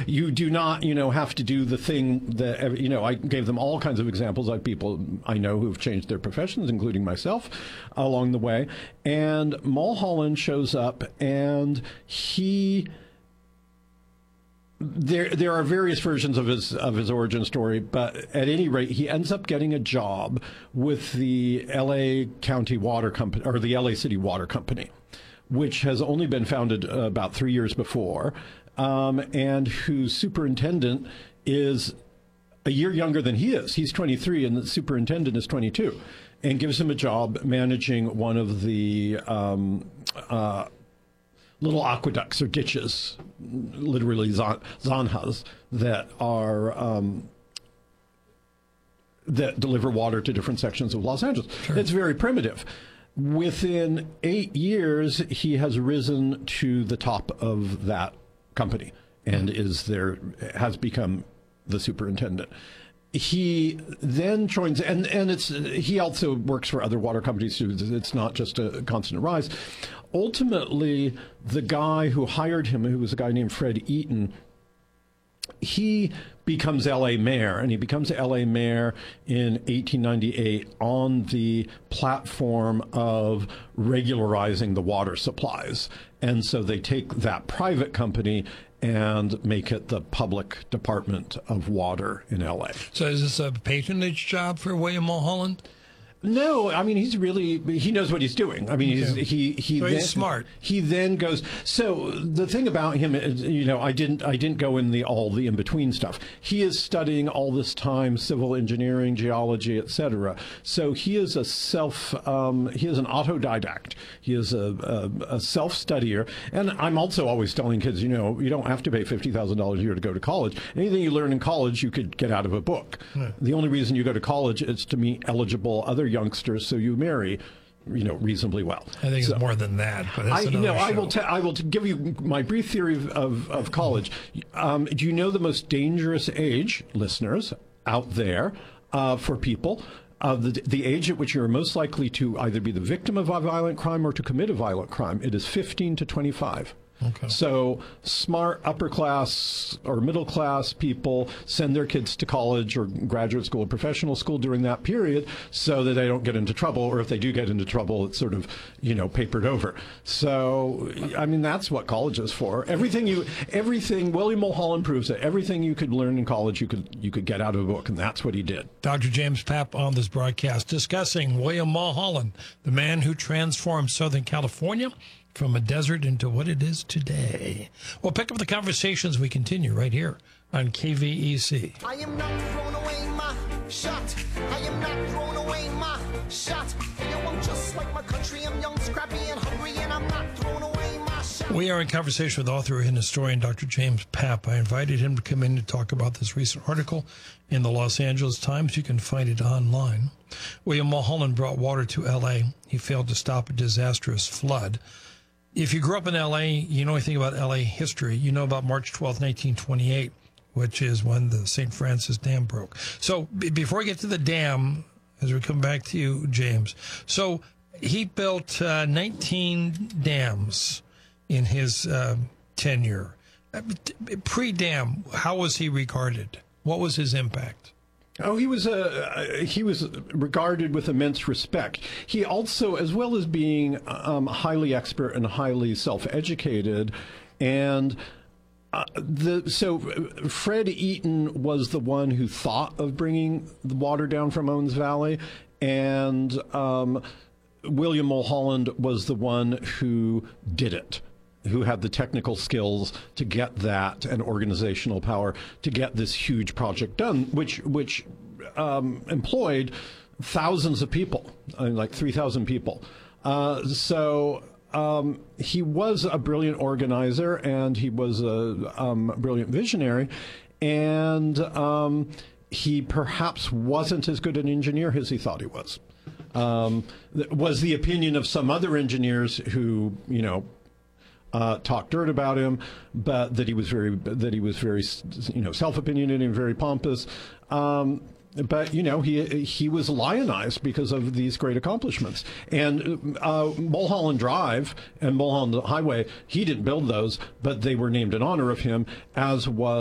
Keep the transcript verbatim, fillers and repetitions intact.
you do not, you know, have to do the thing that, you know, I gave them all kinds of examples of people I know who've changed their professions, including myself, along the way. And Mulholland shows up, and he... There, there are various versions of his of his origin story, but at any rate, he ends up getting a job with the L A County Water Company, or the L A City Water Company, which has only been founded uh, about three years before, um, and whose superintendent is a year younger than he is. He's twenty-three, and the superintendent is twenty-two, and gives him a job managing one of the um, uh, little aqueducts or ditches, literally zan- zanjas, that are um, that deliver water to different sections of Los Angeles. Sure. It's very primitive. Within eight years, he has risen to the top of that company and is there has become the superintendent. He then joins, and, and it's he also works for other water companies too. It's not just a constant rise. Ultimately, the guy who hired him, who was a guy named Fred Eaton, he becomes L A mayor, and he becomes L A mayor in eighteen ninety-eight on the platform of regularizing the water supplies. And so they take that private company and make it the public Department of Water in L A. So is this a patronage job for William Mulholland? No, I mean, he's really, he knows what he's doing. I mean, okay. he's, he, he, so then, he's smart. He then goes, so the thing about him is, you know, I didn't, I didn't go in the, all the in-between stuff. He is studying all this time, civil engineering, geology, et cetera. So he is a self, um, he is an autodidact. He is a, a, a self-studier. And I'm also always telling kids, you know, you don't have to pay fifty thousand dollars a year to go to college. Anything you learn in college, you could get out of a book. Yeah. The only reason you go to college is to meet eligible other youngsters, so you marry, you know, reasonably well. I think so, it's more than that. But that's I, you know, show. I will. T- I will t- give you my brief theory of of, of college. Um, do you know the most dangerous age, listeners out there, uh, for people? Uh, the the age at which you are most likely to either be the victim of a violent crime or to commit a violent crime. It is fifteen to twenty-five. Okay. So smart upper class or middle class people send their kids to college or graduate school or professional school during that period so that they don't get into trouble, or if they do get into trouble, it's sort of, you know, papered over. So, I mean, that's what college is for. Everything you, everything, William Mulholland proves that everything you could learn in college, you could, you could get out of a book, and that's what he did. Doctor James Papp on this broadcast discussing William Mulholland, the man who transformed Southern California from a desert into what it is today. We'll pick up the conversations we continue right here on K V E C. I am not throwing away my shot. I am not throwing away my shot. Yo, I'm just like my country. I'm young, scrappy, and hungry, and I'm not throwing away my shot. We are in conversation with author and historian Doctor James Papp. I invited him to come in to talk about this recent article in the Los Angeles Times. You can find it online. William Mulholland brought water to L A. He failed to stop a disastrous flood. If you grew up in L A, you know anything about L A history. You know about March twelfth, nineteen twenty-eight, which is when the Saint Francis Dam broke. So b- before I get to the dam, as we come back to you, James, so he built uh, nineteen dams in his uh, tenure. Pre-dam, how was he regarded? What was his impact? Oh, he was uh, he was regarded with immense respect. He also, as well as being um, highly expert and highly self-educated, and uh, the so Fred Eaton was the one who thought of bringing the water down from Owens Valley, and um, William Mulholland was the one who did it, who had the technical skills to get that and organizational power to get this huge project done, which which um, employed thousands of people, I mean, like three thousand people. Uh, so um, he was a brilliant organizer, and he was a um, brilliant visionary, and um, he perhaps wasn't as good an engineer as he thought he was. Um, was the opinion of some other engineers who, you know, Uh, talked dirt about him, but that he was very, that he was very, you know, self-opinionated and very pompous. Um, but you know, he he was lionized because of these great accomplishments. And uh, Mulholland Drive and Mulholland Highway, he didn't build those, but they were named in honor of him, as was